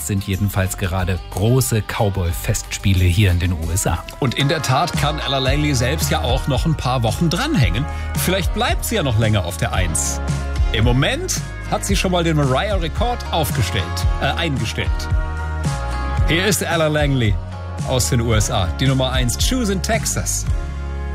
sind jedenfalls gerade große Cowboy-Festspiele hier in den USA. Und in der Tat kann Ella Langley selbst ja auch noch ein paar Wochen dranhängen. Vielleicht bleibt sie ja noch länger auf der 1. Im Moment hat sie schon mal den Mariah-Rekord eingestellt. Hier ist Ella Langley aus den USA, die Nummer 1, Choose in Texas.